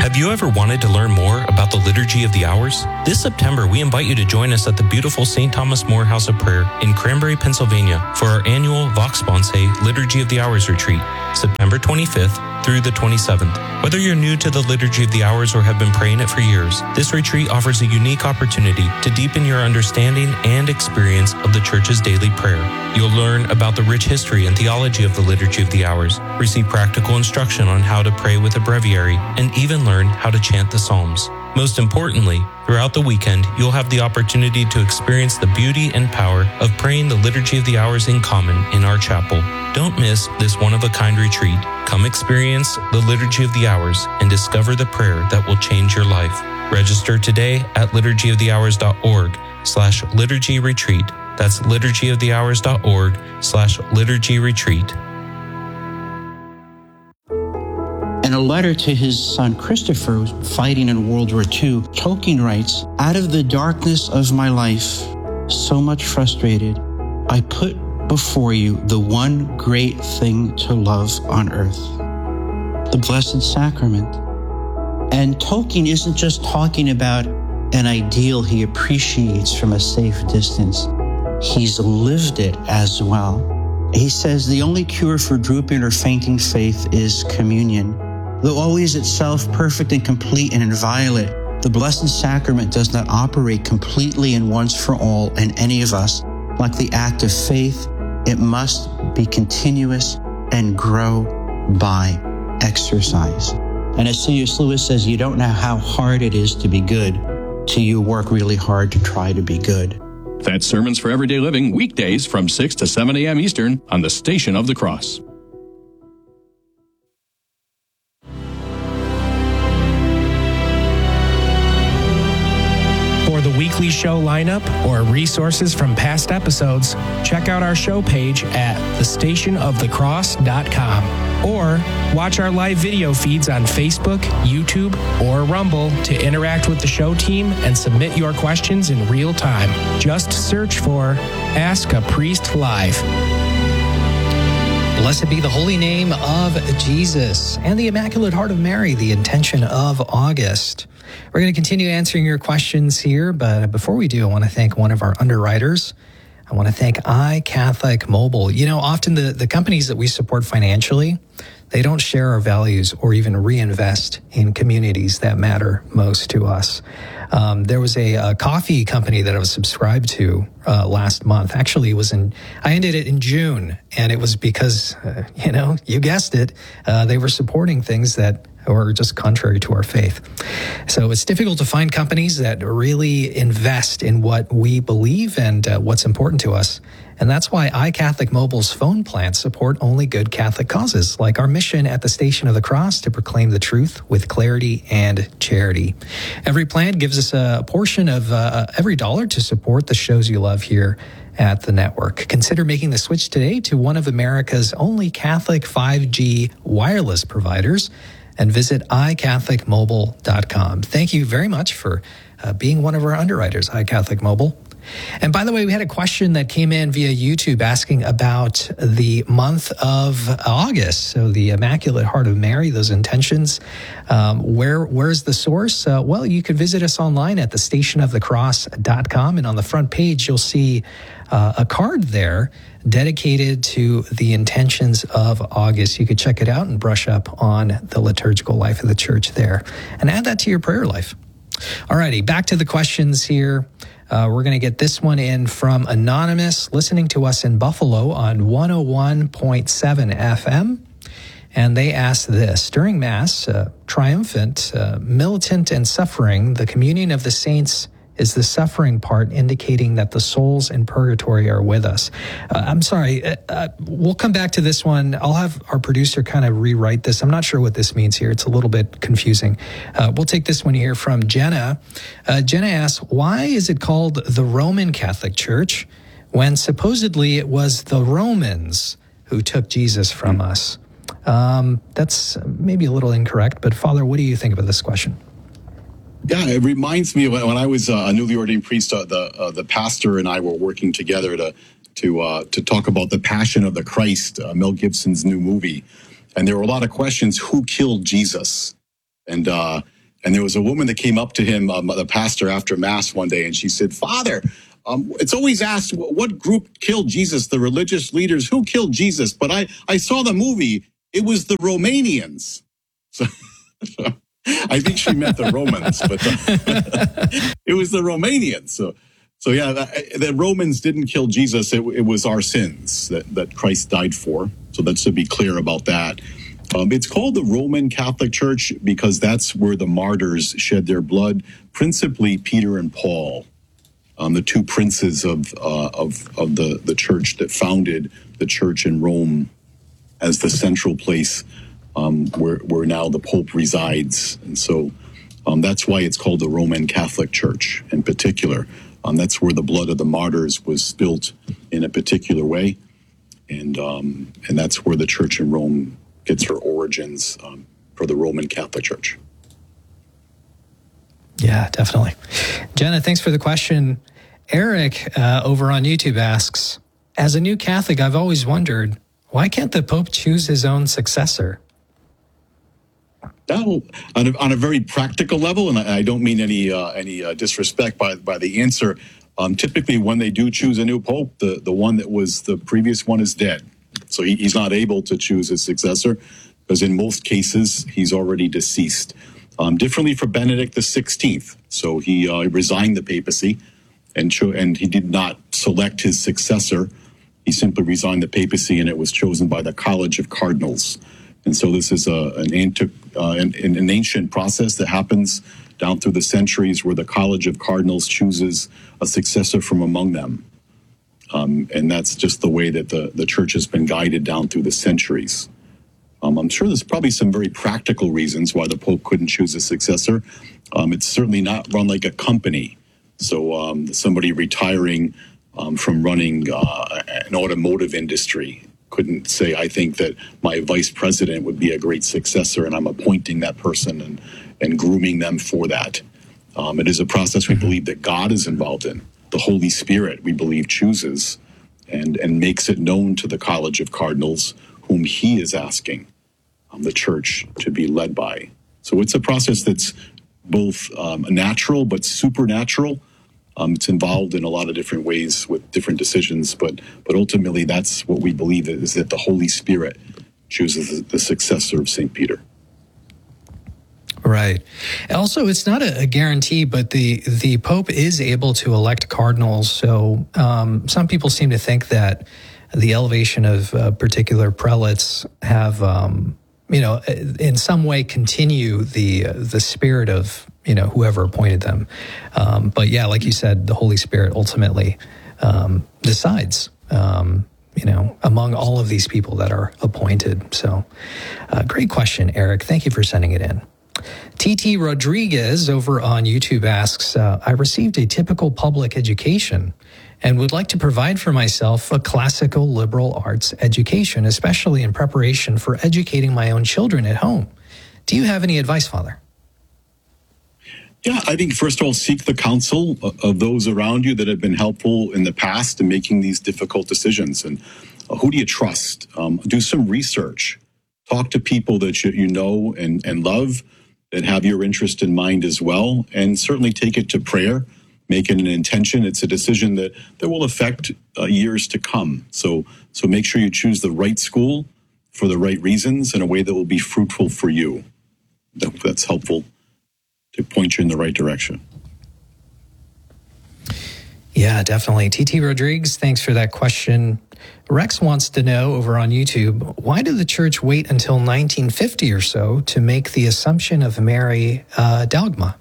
Have you ever wanted to learn more about the Liturgy of the Hours? This September, we invite you to join us at the beautiful St. Thomas More House of Prayer in Cranberry, Pennsylvania for our annual Vox Sponse Liturgy of the Hours retreat, September 25th through the 27th. Whether you're new to the Liturgy of the Hours or have been praying it for years, this retreat offers a unique opportunity to deepen your understanding and experience of the Church's daily prayer. You'll learn about the rich history and theology of the Liturgy of the Hours, receive practical instruction on how to pray with a breviary, and even learn how to chant the Psalms. Most importantly, throughout the weekend, you'll have the opportunity to experience the beauty and power of praying the Liturgy of the Hours in common in our chapel. Don't miss this one-of-a-kind retreat. Come experience the Liturgy of the Hours and discover the prayer that will change your life. Register today at liturgyofthehours.org/liturgy retreat. That's liturgyofthehours.org/liturgy retreat. In a letter to his son Christopher, fighting in World War II, Tolkien writes, "Out of the darkness of my life, so much frustrated, I put before you the one great thing to love on earth, the Blessed Sacrament." And Tolkien isn't just talking about an ideal he appreciates from a safe distance. He's lived it as well. He says the only cure for drooping or fainting faith is communion. Though always itself perfect and complete and inviolate, the Blessed Sacrament does not operate completely and once for all in any of us. Like the act of faith, it must be continuous and grow by exercise. And as C.S. Lewis says, you don't know how hard it is to be good till you work really hard to try to be good. That's Sermons for Everyday Living, weekdays from 6 to 7 a.m. Eastern on the Station of the Cross. For the weekly show lineup or resources from past episodes, check out our show page at thestationofthecross.com or watch our live video feeds on Facebook, YouTube, or Rumble to interact with the show team and submit your questions in real time. Just search for Ask a Priest Live. Blessed be the holy name of Jesus and the Immaculate Heart of Mary, the intention of August. We're going to continue answering your questions here, but before we do, I want to thank one of our underwriters. I want to thank iCatholic Mobile. You know, often the companies that we support financially, they don't share our values or even reinvest in communities that matter most to us. There was a coffee company that I was subscribed to last month. Actually, I ended it in June, and it was because, you guessed it, they were supporting things that were just contrary to our faith. So it's difficult to find companies that really invest in what we believe and what's important to us. And that's why iCatholic Mobile's phone plans support only good Catholic causes, like our mission at the Station of the Cross to proclaim the truth with clarity and charity. Every plan gives us a portion of every dollar to support the shows you love here at the network. Consider making the switch today to one of America's only Catholic 5G wireless providers and visit iCatholicMobile.com. Thank you very much for being one of our underwriters, iCatholic Mobile. And by the way, we had a question that came in via YouTube asking about the month of August. So the Immaculate Heart of Mary, those intentions. Where's the source? Well, you could visit us online at thestationofthecross.com. And on the front page, you'll see a card there dedicated to the intentions of August. You could check it out and brush up on the liturgical life of the church there and add that to your prayer life. Alrighty, back to the questions here. We're going to get this one in from Anonymous, listening to us in Buffalo on 101.7 FM. And they ask this: during Mass, triumphant, militant, and suffering, the communion of the saints is the suffering part, indicating that the souls in purgatory are with us. I'm sorry, we'll come back to this one. I'll have our producer kind of rewrite this. I'm not sure what this means here. It's a little bit confusing. We'll take this one here from Jenna. Jenna asks, why is it called the Roman Catholic Church when supposedly it was the Romans who took Jesus from us? That's maybe a little incorrect, but Father, what do you think about this question? Yeah, it reminds me of when I was a newly ordained priest. The pastor and I were working together to talk about the Passion of the Christ, Mel Gibson's new movie, and there were a lot of questions: who killed Jesus? And And there was a woman that came up to him, the pastor, after Mass one day, and she said, "Father, it's always asked what group killed Jesus, the religious leaders, who killed Jesus? But I saw the movie. It was the Romanians." So I think she meant the Romans, but it was the Romanians. So yeah, the Romans didn't kill Jesus. It was our sins that Christ died for. So that's to be clear about that. It's called the Roman Catholic Church because that's where the martyrs shed their blood, principally Peter and Paul, the two princes of the church that founded the church in Rome as the central place where now the Pope resides. And so that's why it's called the Roman Catholic Church in particular. That's where the blood of the martyrs was spilt in a particular way. And that's where the church in Rome gets her origins for the Roman Catholic Church. Yeah, definitely. Jenna, thanks for the question. Eric over on YouTube asks, as a new Catholic, I've always wondered, why can't the Pope choose his own successor? Now, on a very practical level, and I don't mean any disrespect by the answer, typically when they do choose a new Pope, the one that was the previous one is dead. So he's not able to choose his successor because in most cases, he's already deceased. Differently for Benedict XVI. So he resigned the papacy and he did not select his successor. He simply resigned the papacy and it was chosen by the College of Cardinals. And so this is an ancient process that happens down through the centuries where the College of Cardinals chooses a successor from among them. And that's just the way that the church has been guided down through the centuries. I'm sure there's probably some very practical reasons why the Pope couldn't choose a successor. It's certainly not run like a company. So somebody retiring from running an automotive industry couldn't say, I think that my vice president would be a great successor and I'm appointing that person and grooming them for that. It is a process we believe that God is involved in. The Holy Spirit, we believe, chooses and makes it known to the College of Cardinals whom he is asking the church to be led by. So it's a process that's both natural but supernatural. It's involved in a lot of different ways with different decisions, but ultimately that's what we believe is that the Holy Spirit chooses the successor of St. Peter. Right. Also, it's not a guarantee, but the Pope is able to elect cardinals. So some people seem to think that the elevation of particular prelates have, in some way continue the spirit of, whoever appointed them. But yeah, like you said, the Holy Spirit ultimately decides, among all of these people that are appointed. So great question, Eric. Thank you for sending it in. TT Rodriguez over on YouTube asks, I received a typical public education and would like to provide for myself a classical liberal arts education, especially in preparation for educating my own children at home. Do you have any advice, Father? Yeah, I think first of all, seek the counsel of those around you that have been helpful in the past in making these difficult decisions. And who do you trust? Do some research. Talk to people that you know and love, that have your interest in mind as well, and certainly take it to prayer, make it an intention. It's a decision that will affect years to come. So make sure you choose the right school for the right reasons in a way that will be fruitful for you. That's helpful to point you in the right direction. Yeah, definitely. TT Rodriguez, thanks for that question. Rex wants to know over on YouTube, why did the church wait until 1950 or so to make the Assumption of Mary dogma?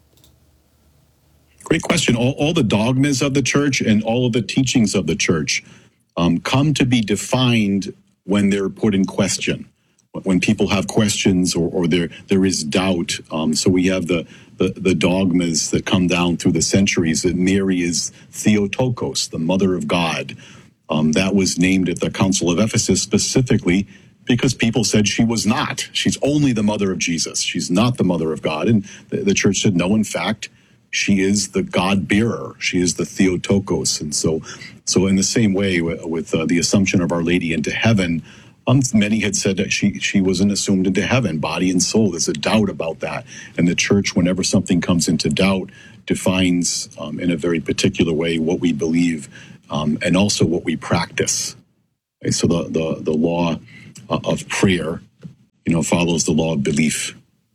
Great question. All the dogmas of the church and all of the teachings of the church come to be defined when they're put in question, when people have questions or there is doubt. So we have the dogmas that come down through the centuries that Mary is Theotokos, the mother of God. That was named at the Council of Ephesus specifically because people said she was not. She's only the mother of Jesus. She's not the mother of God. And the church said, no, in fact, she is the God-bearer. She is the Theotokos. And so in the same way with the Assumption of Our Lady into heaven, Many had said that she wasn't assumed into heaven, body and soul. There's a doubt about that. And the church, whenever something comes into doubt, defines in a very particular way what we believe and also what we practice. Okay, so the law of prayer, follows the law of belief.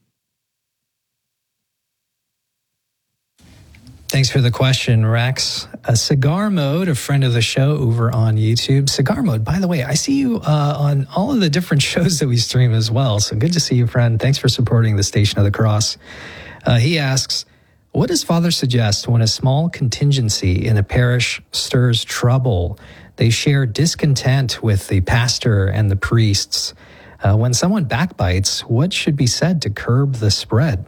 Thanks for the question, Rex. Cigar Mode, a friend of the show over on YouTube. Cigar Mode, by the way, I see you on all of the different shows that we stream as well. So good to see you, friend. Thanks for supporting the Station of the Cross. He asks, what does Father suggest when a small contingency in a parish stirs trouble? They share discontent with the pastor and the priests. When someone backbites, what should be said to curb the spread?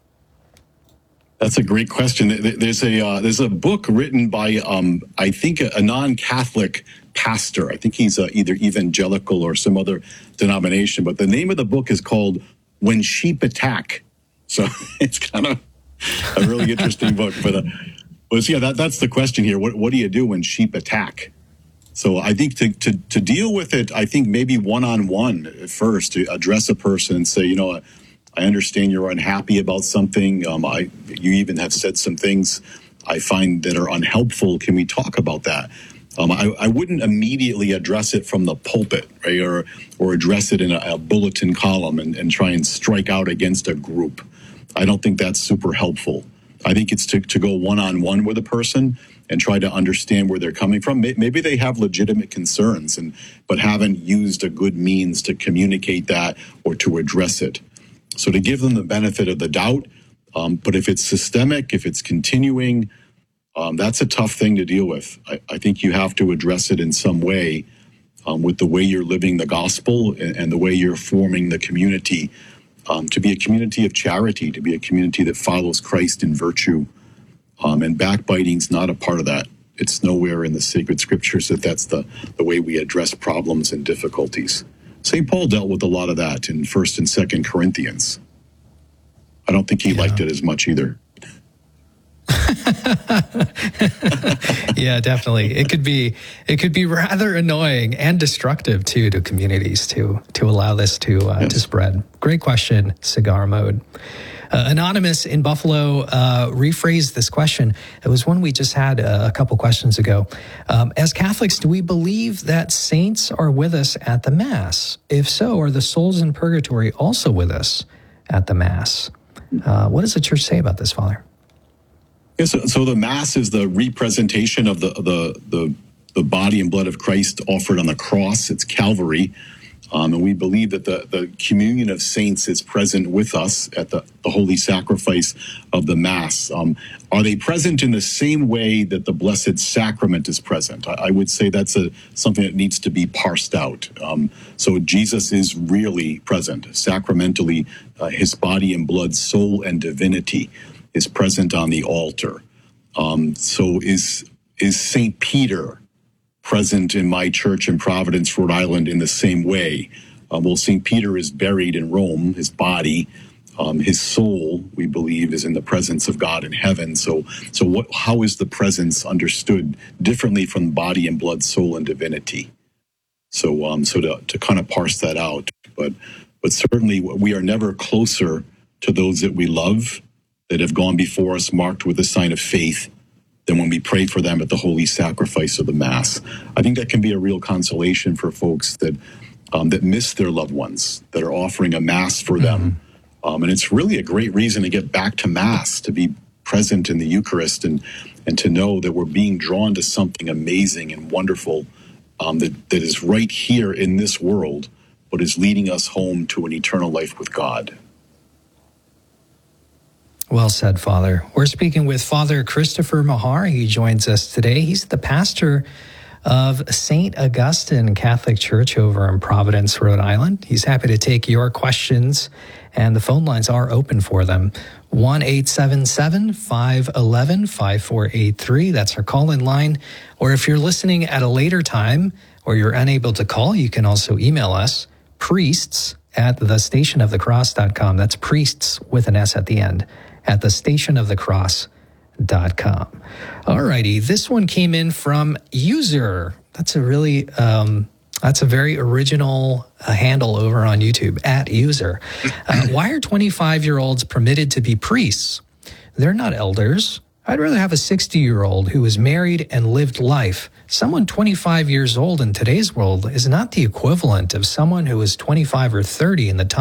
That's a great question. There's a book written by I think a non-Catholic pastor. I think he's either evangelical or some other denomination. But the name of the book is called "When Sheep Attack." So it's kind of a really interesting book. But that's the question here. What do you do when sheep attack? So I think to deal with it, I think maybe one-on-one at first, to address a person and say, I understand you're unhappy about something. You even have said some things I find that are unhelpful. Can we talk about that? I wouldn't immediately address it from the pulpit, right, or address it in a bulletin column and try and strike out against a group. I don't think that's super helpful. I think it's to go one-on-one with a person and try to understand where they're coming from. Maybe they have legitimate concerns, but haven't used a good means to communicate that or to address it. So to give them the benefit of the doubt, but if it's systemic, if it's continuing, that's a tough thing to deal with. I think you have to address it in some way with the way you're living the gospel and the way you're forming the community, to be a community of charity, to be a community that follows Christ in virtue. And backbiting's not a part of that. It's nowhere in the sacred scriptures that's the way we address problems and difficulties. St. Paul dealt with a lot of that in 1st and 2nd Corinthians. I don't think he liked it as much either. Yeah, definitely. It could be rather annoying and destructive too to communities to allow this to spread. Great question, Cigar Mode. Anonymous in Buffalo rephrased this question. It was one we just had a couple questions ago. As Catholics, do we believe that saints are with us at the Mass? If so, are the souls in purgatory also with us at the Mass? What does the Church say about this, Father? Yes, so the Mass is the representation of the body and blood of Christ offered on the cross. It's Calvary. And we believe that the communion of saints is present with us at the holy sacrifice of the Mass. Are they present in the same way that the Blessed Sacrament is present? I would say that's something that needs to be parsed out. So Jesus is really present. Sacramentally, his body and blood, soul and divinity is present on the altar. So is St. Peter present in my church in Providence, Rhode Island, in the same way? Well, St. Peter is buried in Rome, his body. His soul, we believe, is in the presence of God in heaven. So how is the presence understood differently from body and blood, soul and divinity? So to kind of parse that out. But certainly we are never closer to those that we love, that have gone before us, marked with the sign of faith, than when we pray for them at the holy sacrifice of the Mass. I think that can be a real consolation for folks that miss their loved ones, that are offering a Mass for them. And it's really a great reason to get back to Mass, to be present in the Eucharist and to know that we're being drawn to something amazing and wonderful that is right here in this world, but is leading us home to an eternal life with God. Well said, Father. We're speaking with Father Christopher Mahar. He joins us today. He's the pastor of St. Augustine Catholic Church over in Providence, Rhode Island. He's happy to take your questions, and the phone lines are open for them. 1-877-511-5483. That's our call-in line. Or if you're listening at a later time or you're unable to call, you can also email us, priests@thestationofthecross.com. That's priests with an S at the end, at thestationofthecross.com. All righty. This one came in from User. That's a really, that's a very original handle over on YouTube, @user. Why are 25-year-olds permitted to be priests? They're not elders. I'd rather have a 60-year-old who was married and lived life. Someone 25 years old in today's world is not the equivalent of someone who was 25 or 30 in the time